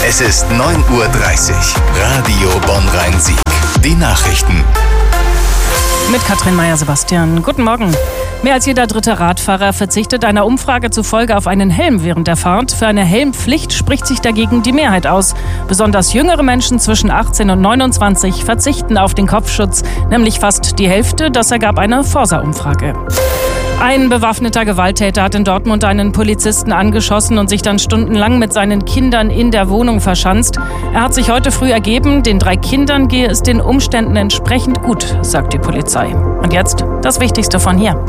Es ist 9:30 Uhr. Radio Bonn-Rhein-Sieg. Die Nachrichten. Mit Katrin Meyer-Sebastian. Guten Morgen. Mehr als jeder dritte Radfahrer verzichtet einer Umfrage zufolge auf einen Helm während der Fahrt. Für eine Helmpflicht spricht sich dagegen die Mehrheit aus. Besonders jüngere Menschen zwischen 18 und 29 verzichten auf den Kopfschutz, nämlich fast die Hälfte. Das ergab eine Forsa-Umfrage. Ein bewaffneter Gewalttäter hat in Dortmund einen Polizisten angeschossen und sich dann stundenlang mit seinen Kindern in der Wohnung verschanzt. Er hat sich heute früh ergeben. Den 3 Kindern gehe es den Umständen entsprechend gut, sagt die Polizei. Und jetzt das Wichtigste von hier.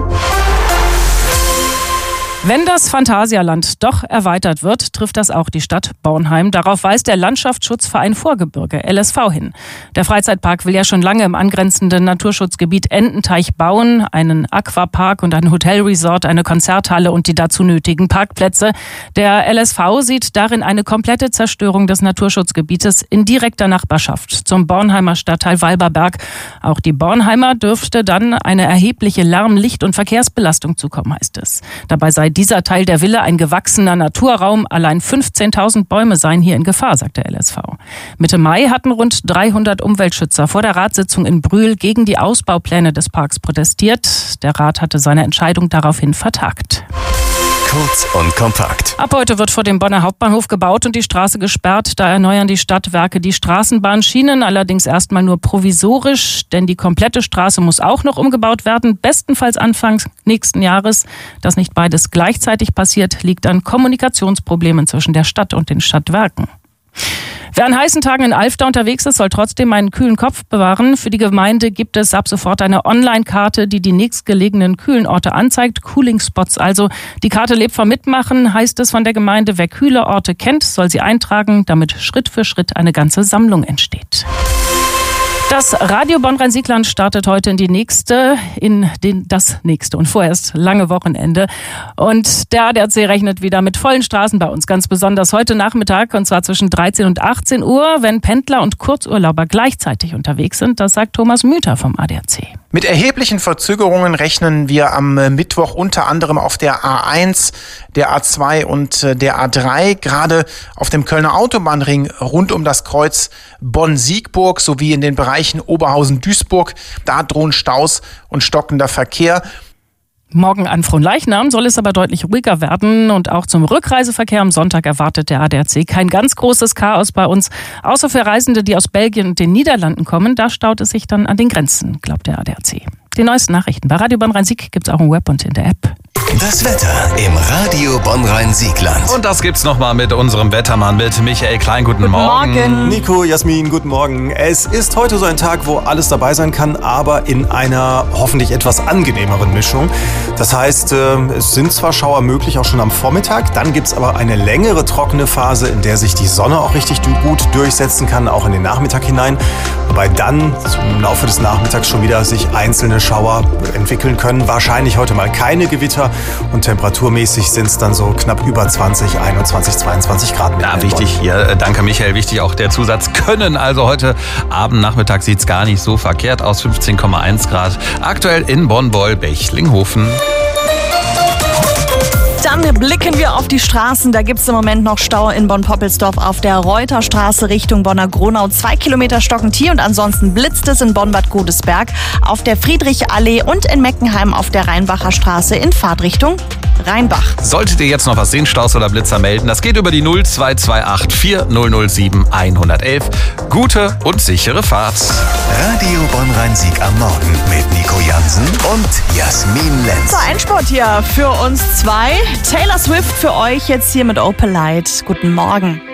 Wenn das Phantasialand doch erweitert wird, trifft das auch die Stadt Bornheim. Darauf weist der Landschaftsschutzverein Vorgebirge, LSV, hin. Der Freizeitpark will ja schon lange im angrenzenden Naturschutzgebiet Ententeich bauen. Einen Aquapark und ein Hotelresort, eine Konzerthalle und die dazu nötigen Parkplätze. Der LSV sieht darin eine komplette Zerstörung des Naturschutzgebietes in direkter Nachbarschaft zum Bornheimer Stadtteil Walberberg. Auch die Bornheimer dürfte dann eine erhebliche Lärm-, Licht- und Verkehrsbelastung zukommen, heißt es. Dabei sei dieser Teil der Villa ein gewachsener Naturraum. Allein 15.000 Bäume seien hier in Gefahr, sagt der LSV. Mitte Mai hatten rund 300 Umweltschützer vor der Ratssitzung in Brühl gegen die Ausbaupläne des Parks protestiert. Der Rat hatte seine Entscheidung daraufhin vertagt. Kurz und kompakt. Ab heute wird vor dem Bonner Hauptbahnhof gebaut und die Straße gesperrt. Da erneuern die Stadtwerke die Straßenbahnschienen, allerdings erstmal nur provisorisch, denn die komplette Straße muss auch noch umgebaut werden, bestenfalls Anfang nächsten Jahres. Dass nicht beides gleichzeitig passiert, liegt an Kommunikationsproblemen zwischen der Stadt und den Stadtwerken. Wer an heißen Tagen in Alfter unterwegs ist, soll trotzdem einen kühlen Kopf bewahren. Für die Gemeinde gibt es ab sofort eine Online-Karte, die die nächstgelegenen kühlen Orte anzeigt. Cooling-Spots also. Die Karte lebt vom Mitmachen, heißt es von der Gemeinde. Wer kühle Orte kennt, soll sie eintragen, damit Schritt für Schritt eine ganze Sammlung entsteht. Das Radio Bonn-Rhein-Sieg-Land startet heute das nächste und vorerst lange Wochenende. Und der ADAC rechnet wieder mit vollen Straßen bei uns, ganz besonders heute Nachmittag, und zwar zwischen 13 und 18 Uhr, wenn Pendler und Kurzurlauber gleichzeitig unterwegs sind. Das sagt Thomas Müther vom ADAC. Mit erheblichen Verzögerungen rechnen wir am Mittwoch unter anderem auf der A1, der A2 und der A3. Gerade auf dem Kölner Autobahnring rund um das Kreuz Bonn-Siegburg sowie in den Bereichen Oberhausen-Duisburg. Da drohen Staus und stockender Verkehr. Morgen an Fronleichnam soll es aber deutlich ruhiger werden und auch zum Rückreiseverkehr am Sonntag erwartet der ADAC kein ganz großes Chaos bei uns. Außer für Reisende, die aus Belgien und den Niederlanden kommen, da staut es sich dann an den Grenzen, glaubt der ADAC. Die neuesten Nachrichten bei Radio Bonn-Rhein-Sieg gibt's auch im Web und in der App. Das Wetter im Radio Bonn-Rhein-Sieg-Land. Und das gibt's nochmal mit unserem Wettermann, mit Michael Klein. Guten Morgen. Nico, Jasmin, guten Morgen. Es ist heute so ein Tag, wo alles dabei sein kann, aber in einer hoffentlich etwas angenehmeren Mischung. Das heißt, es sind zwar Schauer möglich, auch schon am Vormittag, dann gibt's aber eine längere trockene Phase, in der sich die Sonne auch richtig gut durchsetzen kann, auch in den Nachmittag hinein. Wobei dann im Laufe des Nachmittags schon wieder sich einzelne Schauer entwickeln können. Wahrscheinlich heute mal keine Gewitter. Und temperaturmäßig sind es dann so knapp über 20, 21, 22 Grad. Ja, wichtig hier, danke Michael, wichtig auch der Zusatz können. Also heute Abend, Nachmittag sieht es gar nicht so verkehrt aus, 15,1 Grad. Aktuell in Bonn-Boll-Bechlinghofen. Dann blicken wir auf die Straßen. Da gibt es im Moment noch Stau in Bonn-Poppelsdorf auf der Reuterstraße Richtung Bonner-Gronau. 2 Kilometer stockend hier und ansonsten blitzt es in Bonn-Bad Godesberg auf der Friedrich-Allee und in Meckenheim auf der Rheinbacher Straße in Fahrtrichtung Rheinbach. Solltet ihr jetzt noch was sehen, Staus oder Blitzer melden, das geht über die 0228 4007 111. Gute und sichere Fahrt. Radio Bonn-Rhein-Sieg am Morgen mit Nico Jansen und Jasmin Lenz. So, Endspurt hier für uns zwei. Taylor Swift für euch jetzt hier mit Opalite. Guten Morgen.